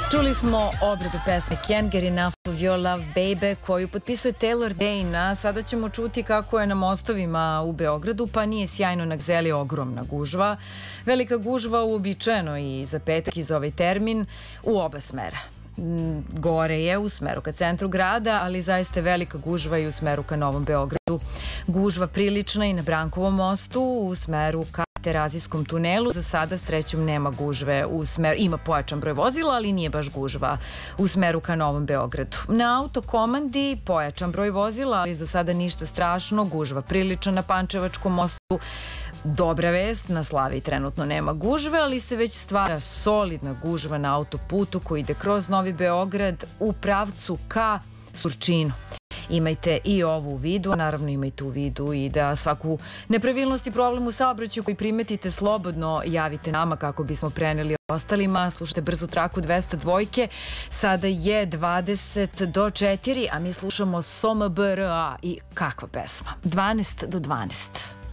Čuli smo obradu pesme Can't Get Enough of Your Love Baby koju potpisuje Taylor Dayne, a sada ćemo čuti kako je na mostovima u Beogradu, pa nije sjajno na Gzeli ogromna gužva. Velika gužva uobičajeno i za petak i za ovaj termin u oba smera. Gore je u smeru ka centru grada, ali zaista velika gužva i u smeru ka Novom Beogradu. Gužva prilična i na Brankovom mostu u smeru ka Terazijskom tunelu. Za sada srećom nema gužve u smeru, ima pojačan broj vozila, ali nije baš gužva u smeru ka Novom Beogradu. Na autokomandi pojačan broj vozila, ali za sada ništa strašno, gužva prilična na Pančevačkom mostu. Dobra vest, na Slaviji trenutno nema gužve, ali se već stvara solidna gužva na autoputu koji ide kroz Novi Beograd u pravcu ka Surčinu. Imajte i ovo u vidu, a naravno imajte u vidu i da svaku nepravilnost i problem u saobraćaju koji primetite slobodno javite nama kako bismo preneli ostalima. Slušajte brzu traku 202. Sada je 20 do 4, a mi slušamo SOMBRA i kakva pesma. 12 do 12.